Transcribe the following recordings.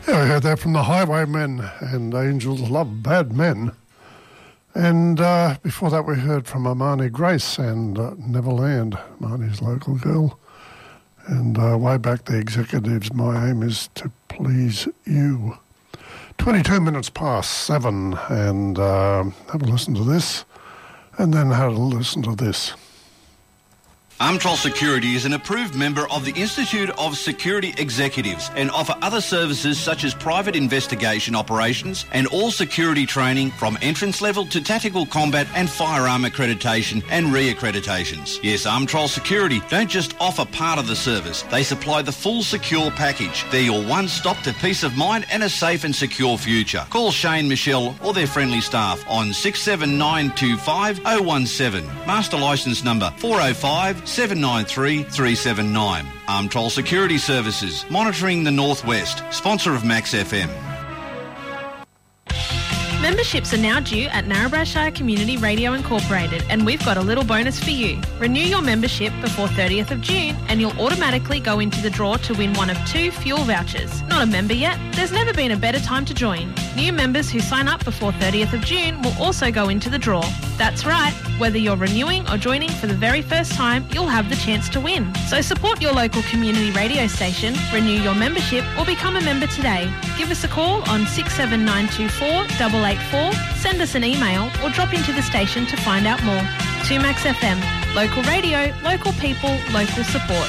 Yeah, I heard that from the Highwaymen, and Angels Love Bad Men. And before that we heard from Armani Grace and Neverland, Marnie's local girl. And way back the Executives, My Aim Is to Please You. 22 minutes past 7, and have a listen to this, and then have a listen to this. Armtrol Security is an approved member of the Institute of Security Executives and offer other services such as private investigation operations and all security training from entrance level to tactical combat and firearm accreditation and re-accreditations. Yes, Armtrol Security don't just offer part of the service, they supply the full secure package. They're your one-stop to peace of mind and a safe and secure future. Call Shane, Michelle or their friendly staff on 67925 017. Master licence number 405 793 379. Armtrol Security Services, monitoring the Northwest, sponsor of Max FM. Memberships are now due at Narrabri Shire Community Radio Incorporated, and we've got a little bonus for you. Renew your membership before 30th of June and you'll automatically go into the draw to win one of 2 fuel vouchers. Not a member yet? There's never been a better time to join. New members who sign up before 30th of June will also go into the draw. That's right, whether you're renewing or joining for the very first time, you'll have the chance to win. So support your local community radio station, renew your membership or become a member today. Give us a call on 67924 884, send us an email or drop into the station to find out more. 2 Max FM, local radio, local people, local support.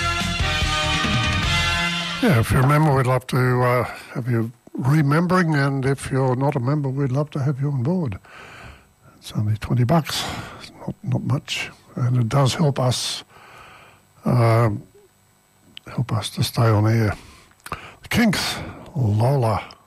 Yeah, if you're a member, we'd love to have you remembering, and if you're not a member, we'd love to have you on board. It's only $20. It's not much, and it does help us to stay on air. The Kinks, Lola.